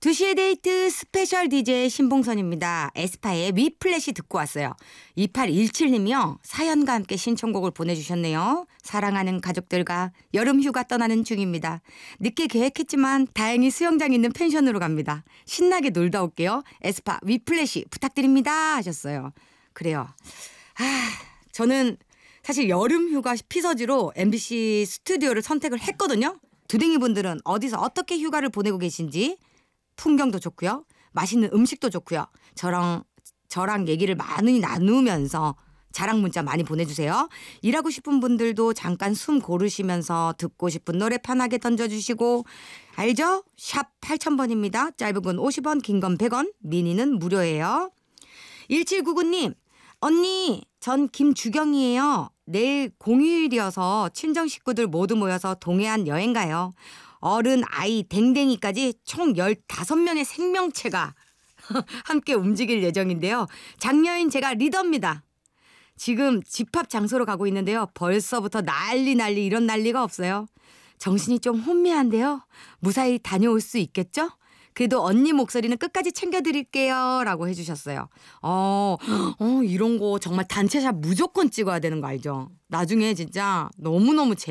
2시의 데이트 스페셜 DJ 신봉선입니다. 에스파의 위플래시 듣고 왔어요. 2817님이요. 사연과 함께 신청곡을 보내주셨네요. 사랑하는 가족들과 여름 휴가 떠나는 중입니다. 늦게 계획했지만 다행히 수영장 있는 펜션으로 갑니다. 신나게 놀다 올게요. 에스파 위플래시 부탁드립니다 하셨어요. 그래요. 저는 사실 여름 휴가 피서지로 MBC 스튜디오를 선택을 했거든요. 두댕이 분들은 어디서 어떻게 휴가를 보내고 계신지 풍경도 좋고요. 맛있는 음식도 좋고요. 저랑 얘기를 많이 나누면서 자랑 문자 많이 보내주세요. 일하고 싶은 분들도 잠깐 숨 고르시면서 듣고 싶은 노래 편하게 던져주시고 알죠? 샵 8000번입니다. 짧은 건 50원, 긴 건 100원, 미니는 무료예요. 1799님, 언니 전 김주경이에요. 내일 공휴일이어서 친정 식구들 모두 모여서 동해안 여행 가요. 어른, 아이, 댕댕이까지 총 15명의 생명체가 함께 움직일 예정인데요. 장녀인 제가 리더입니다. 지금 집합 장소로 가고 있는데요. 벌써부터 난리 이런 난리가 없어요. 정신이 좀 혼미한데요. 무사히 다녀올 수 있겠죠? 그래도 언니 목소리는 끝까지 챙겨드릴게요 라고 해주셨어요. 이런 거 정말 단체샷 무조건 찍어야 되는 거 알죠? 나중에 진짜 너무너무